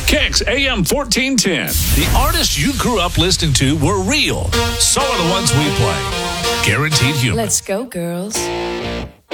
Kicks AM 1410. The artists you grew up listening to were real. So are the ones we play. Guaranteed human. Let's go, girls.